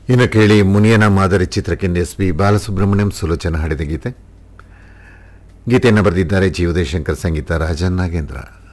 ಇನ್ನು ಕೇಳಿ ಮುನಿಯನ ಮಾದರಿ ಚಿತ್ರಕ್ಕೆಂದು ಎಸ್.ಪಿ. ಬಾಲಸುಬ್ರಹ್ಮಣ್ಯಂ ಸುಲೋಚನ ಹಾಡಿದ ಗೀತೆಯನ್ನು ಬರೆದಿದ್ದಾರೆ ಜಿ ಉದಯಶಂಕರ್, ಸಂಗೀತ ರಾಜನ್ ನಾಗೇಂದ್ರ.